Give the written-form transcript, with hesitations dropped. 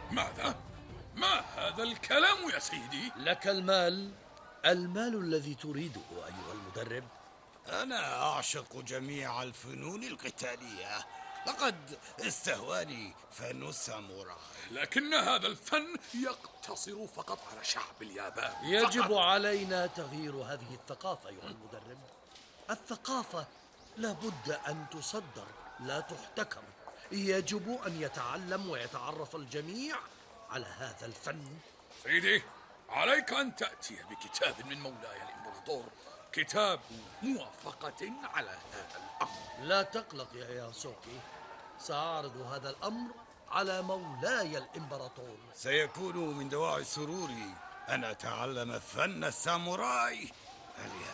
ماذا؟ ما هذا الكلام يا سيدي؟ لك المال، المال الذي تريده أيها المدرب. أنا أعشق جميع الفنون القتالية. لقد استهواني فن الساموراي. لكن هذا الفن يقتصر فقط على شعب اليابان. يجب فقط. علينا تغيير هذه الثقافة أيها المدرب. الثقافة لابد أن تصدر لا تحتكر. يجب أن يتعلم ويتعرف الجميع على هذا الفن. سيدي، عليك أن تأتي بكتاب من مولاي الإمبراطور، كتاب موافقة على هذا الأمر. لا تقلق يا ياسوكي، سأعرض هذا الأمر على مولاي الإمبراطور. سيكون من دواعي سروري أن أتعلم فن الساموراي.